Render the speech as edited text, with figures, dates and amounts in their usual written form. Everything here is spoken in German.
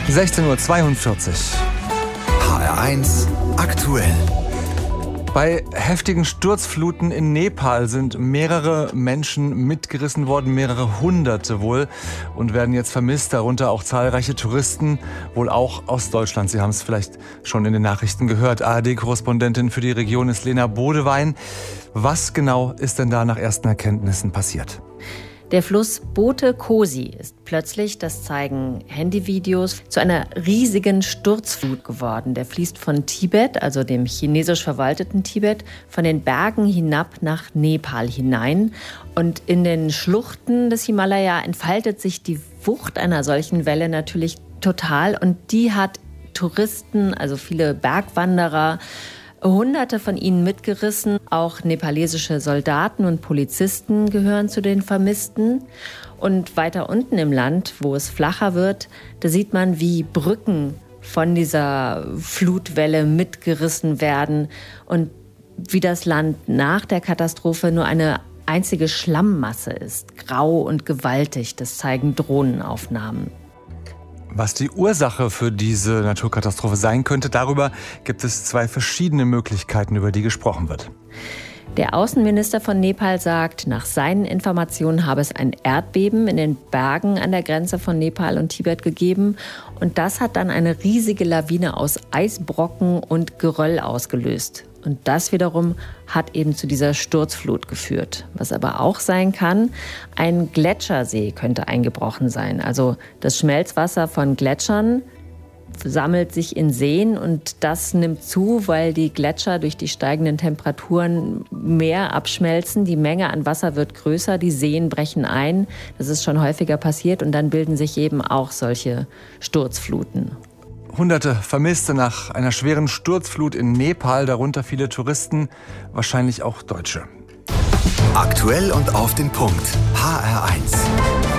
16:42 Uhr. HR1 aktuell. Bei heftigen Sturzfluten in Nepal sind mehrere Menschen mitgerissen worden, mehrere Hunderte wohl, und werden jetzt vermisst, darunter auch zahlreiche Touristen, wohl auch aus Deutschland. Sie haben es vielleicht schon in den Nachrichten gehört. ARD-Korrespondentin für die Region ist Lena Bodewein. Was genau ist denn da nach ersten Erkenntnissen passiert? Der Fluss Bote Kosi ist plötzlich, das zeigen Handyvideos, zu einer riesigen Sturzflut geworden. Der fließt von Tibet, also dem chinesisch verwalteten Tibet, von den Bergen hinab nach Nepal hinein. Und in den Schluchten des Himalaya entfaltet sich die Wucht einer solchen Welle natürlich total. Und die hat Touristen, also viele Bergwanderer, Hunderte von ihnen mitgerissen. Auch nepalesische Soldaten und Polizisten gehören zu den Vermissten. Und weiter unten im Land, wo es flacher wird, da sieht man, wie Brücken von dieser Flutwelle mitgerissen werden und wie das Land nach der Katastrophe nur eine einzige Schlammmasse ist. Grau und gewaltig, das zeigen Drohnenaufnahmen. Was die Ursache für diese Naturkatastrophe sein könnte, darüber gibt es zwei verschiedene Möglichkeiten, über die gesprochen wird. Der Außenminister von Nepal sagt, nach seinen Informationen habe es ein Erdbeben in den Bergen an der Grenze von Nepal und Tibet gegeben. Und das hat dann eine riesige Lawine aus Eisbrocken und Geröll ausgelöst. Und das wiederum hat eben zu dieser Sturzflut geführt. Was aber auch sein kann, ein Gletschersee könnte eingebrochen sein. Also das Schmelzwasser von Gletschern sammelt sich in Seen und das nimmt zu, weil die Gletscher durch die steigenden Temperaturen mehr abschmelzen. Die Menge an Wasser wird größer, die Seen brechen ein. Das ist schon häufiger passiert und dann bilden sich eben auch solche Sturzfluten. Hunderte Vermisste nach einer schweren Sturzflut in Nepal, darunter viele Touristen, wahrscheinlich auch Deutsche. Aktuell und auf den Punkt. HR1.